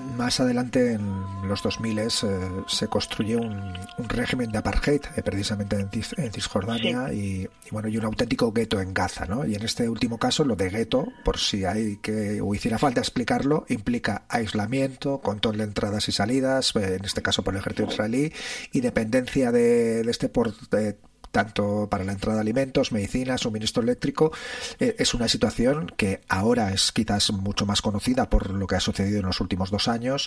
más adelante, en los 2000, se construye un régimen de apartheid, precisamente en Cisjordania, Sí. y bueno, y un auténtico gueto en Gaza, ¿no? Y en este último caso, lo de gueto, por si hay que o hiciera falta explicarlo, implica aislamiento, control de entradas y salidas, en este caso por el ejército israelí, y dependencia de este por tanto para la entrada de alimentos, medicinas, suministro eléctrico. Es una situación que ahora es quizás mucho más conocida por lo que ha sucedido en los últimos 2 años,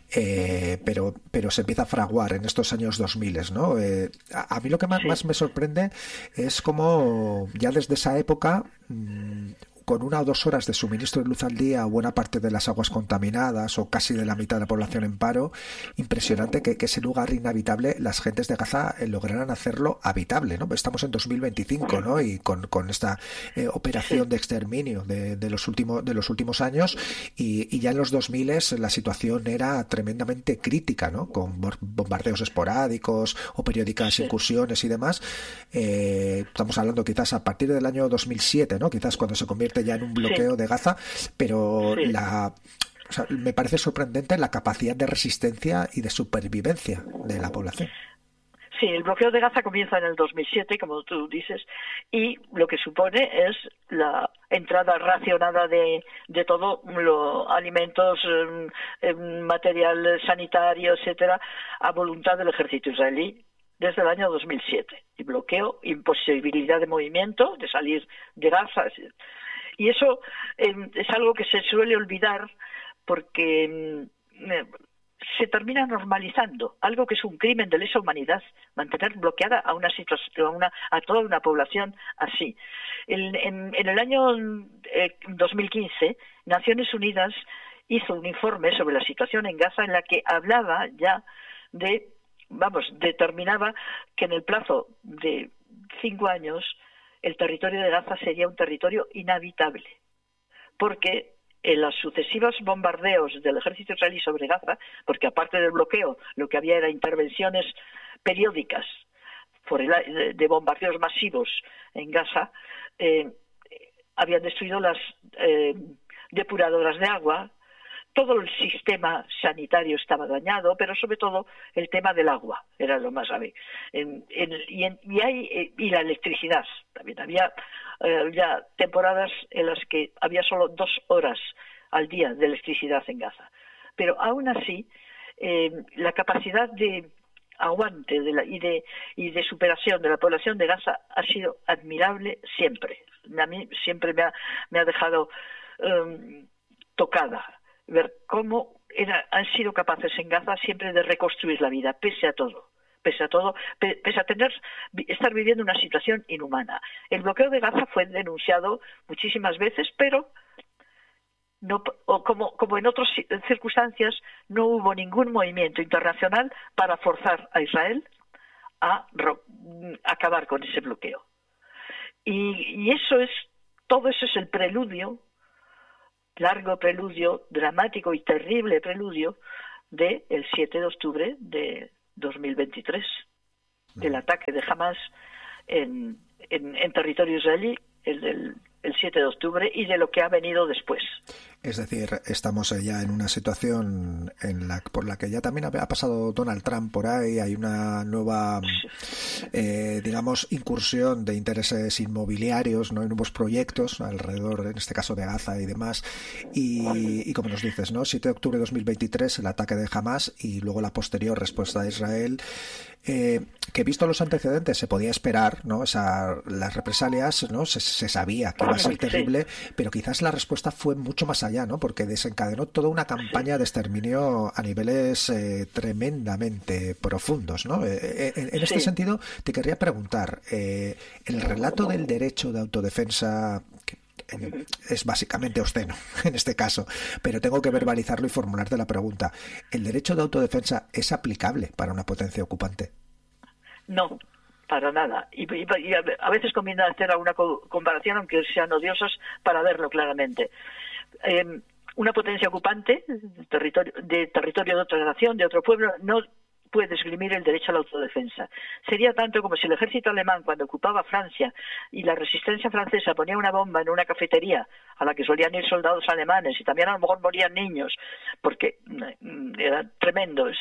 pero se empieza a fraguar en estos años 2000, ¿no? A mí lo que más Sí. me sorprende es cómo ya desde esa época, con 1 o 2 horas de suministro de luz al día, buena parte de las aguas contaminadas o casi de la mitad de la población en paro, impresionante que ese lugar inhabitable, las gentes de Gaza lograran hacerlo habitable, ¿no? Estamos en 2025, ¿no? Y con esta operación Sí. de exterminio de los últimos años, y ya en los 2000 la situación era tremendamente crítica, ¿no? Con bombardeos esporádicos o periódicas Sí. incursiones y demás. Estamos hablando quizás a partir del año 2007, ¿no? Quizás cuando se convierte ya en un Sí. bloqueo de Gaza, pero Sí. o sea, me parece sorprendente la capacidad de resistencia y de supervivencia de la población. Sí, el bloqueo de Gaza comienza en el 2007, como tú dices, y lo que supone es la entrada racionada de todo, alimentos, material sanitario, etcétera, a voluntad del ejército israelí desde el año 2007. Y bloqueo, imposibilidad de movimiento, de salir de Gaza. Y eso es algo que se suele olvidar porque se termina normalizando algo que es un crimen de lesa humanidad, mantener bloqueada a una situación, a toda una población así. En el año 2015, Naciones Unidas hizo un informe sobre la situación en Gaza en la que hablaba ya determinaba que en el plazo de 5 años el territorio de Gaza sería un territorio inhabitable, porque en los sucesivos bombardeos del ejército israelí sobre Gaza, porque aparte del bloqueo lo que había era intervenciones periódicas de bombardeos masivos en Gaza, habían destruido las depuradoras de agua, todo el sistema sanitario estaba dañado, pero sobre todo el tema del agua era lo más grave. Y la electricidad. También había ya temporadas en las que había solo 2 horas al día de electricidad en Gaza. Pero aún así, la capacidad de aguante y de superación de la población de Gaza ha sido admirable siempre. A mí siempre me ha dejado tocada ver cómo han sido capaces en Gaza siempre de reconstruir la vida, pese a todo, pese a estar viviendo una situación inhumana. El bloqueo de Gaza fue denunciado muchísimas veces, pero no, como en otras circunstancias, no hubo ningún movimiento internacional para forzar a Israel a acabar con ese bloqueo. Y todo eso es el preludio, largo preludio, dramático y terrible preludio del 7 de octubre de 2023, del ataque de Hamas en territorio israelí, el 7 de octubre, y de lo que ha venido después. Es decir, estamos ya en una situación por la que ya también ha pasado Donald Trump por ahí. Hay una nueva, digamos, incursión de intereses inmobiliarios, ¿no? Hay nuevos proyectos alrededor, en este caso de Gaza y demás. Y como nos dices, ¿no? 7 de octubre de 2023, el ataque de Hamas y luego la posterior respuesta de Israel. Que visto los antecedentes se podía esperar, ¿no? Las represalias, ¿no? Se sabía que iba a ser terrible, pero quizás la respuesta fue mucho más allá, ¿no? Porque desencadenó toda una campaña de exterminio a niveles tremendamente profundos, ¿no? En este sentido, te querría preguntar, el relato del derecho de autodefensa, que es básicamente obsceno en este caso, pero tengo que verbalizarlo y formularte la pregunta: ¿el derecho de autodefensa es aplicable para una potencia ocupante? No, para nada. Y a veces conviene hacer alguna comparación, aunque sean odiosas, para verlo claramente. Una potencia ocupante de territorio de otra nación, de otro pueblo, no puede esgrimir el derecho a la autodefensa. Sería tanto como si el ejército alemán, cuando ocupaba Francia y la resistencia francesa ponía una bomba en una cafetería a la que solían ir soldados alemanes y también a lo mejor morían niños, porque eran tremendos.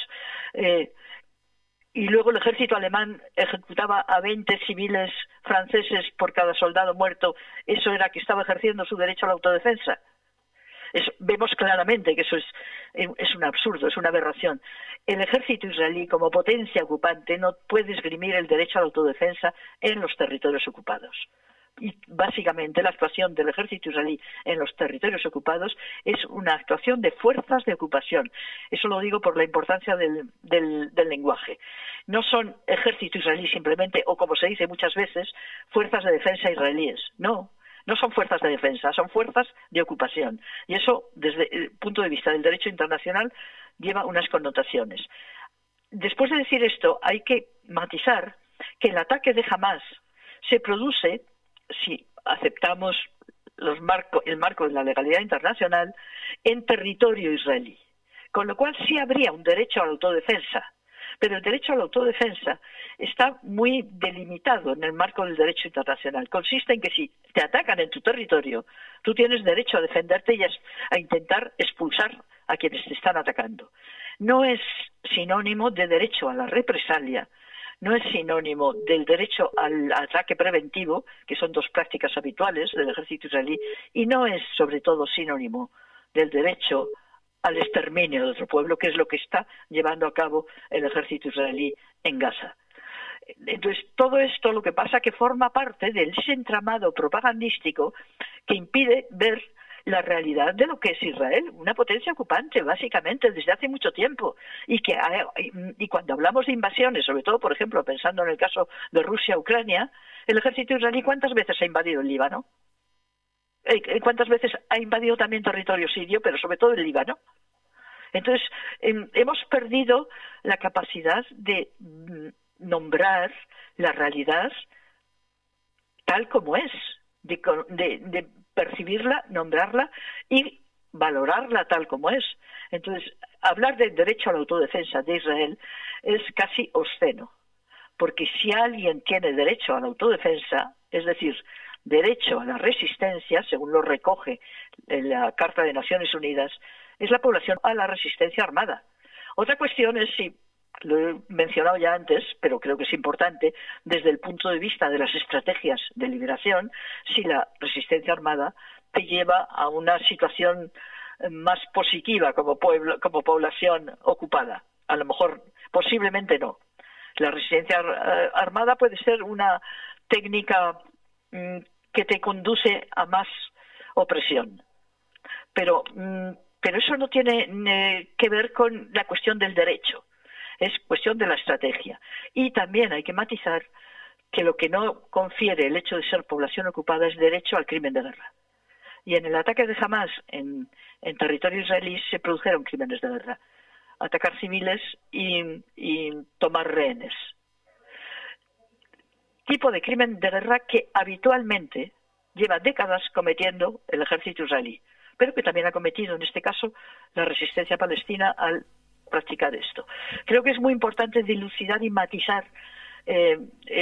Y luego el ejército alemán ejecutaba a 20 civiles franceses por cada soldado muerto. Eso era que estaba ejerciendo su derecho a la autodefensa. Vemos claramente que eso es un absurdo, es una aberración. El ejército israelí, como potencia ocupante, no puede esgrimir el derecho a la autodefensa en los territorios ocupados. Y básicamente la actuación del ejército israelí en los territorios ocupados es una actuación de fuerzas de ocupación. Eso lo digo por la importancia del lenguaje. No son ejército israelí simplemente, o como se dice muchas veces, fuerzas de defensa israelíes. No son fuerzas de defensa, son fuerzas de ocupación. Y eso, desde el punto de vista del derecho internacional, lleva unas connotaciones. Después de decir esto, hay que matizar que el ataque de Hamás se produce, si aceptamos el marco de la legalidad internacional, en territorio israelí. Con lo cual sí habría un derecho a la autodefensa, pero el derecho a la autodefensa está muy delimitado en el marco del derecho internacional. Consiste en que si te atacan en tu territorio, tú tienes derecho a defenderte y a intentar expulsar a quienes te están atacando. No es sinónimo de derecho a la represalia, no es sinónimo del derecho al ataque preventivo, que son dos prácticas habituales del ejército israelí, y no es, sobre todo, sinónimo del derecho al exterminio de otro pueblo, que es lo que está llevando a cabo el ejército israelí en Gaza. Entonces, todo esto lo que pasa que forma parte del entramado propagandístico que impide ver la realidad de lo que es Israel, una potencia ocupante, básicamente, desde hace mucho tiempo. Y cuando hablamos de invasiones, sobre todo, por ejemplo, pensando en el caso de Rusia-Ucrania, el ejército israelí, ¿cuántas veces ha invadido el Líbano? ¿Cuántas veces ha invadido también territorio sirio, pero sobre todo el Líbano? Entonces, hemos perdido la capacidad de nombrar la realidad tal como es, de percibirla, nombrarla y valorarla tal como es. Entonces, hablar del derecho a la autodefensa de Israel es casi obsceno, porque si alguien tiene derecho a la autodefensa, es decir, derecho a la resistencia, según lo recoge en la Carta de Naciones Unidas, es la población a la resistencia armada. Otra cuestión es si, lo he mencionado ya antes, pero creo que es importante, desde el punto de vista de las estrategias de liberación, si la resistencia armada te lleva a una situación más positiva como población ocupada. A lo mejor, posiblemente no. La resistencia armada puede ser una técnica que te conduce a más opresión. Pero eso no tiene que ver con la cuestión del derecho. Es cuestión de la estrategia. Y también hay que matizar que lo que no confiere el hecho de ser población ocupada es derecho al crimen de guerra. Y en el ataque de Hamás en territorio israelí se produjeron crímenes de guerra. Atacar civiles y tomar rehenes. Tipo de crimen de guerra que habitualmente lleva décadas cometiendo el ejército israelí, pero que también ha cometido en este caso la resistencia palestina al practicar esto. Creo que es muy importante dilucidar y matizar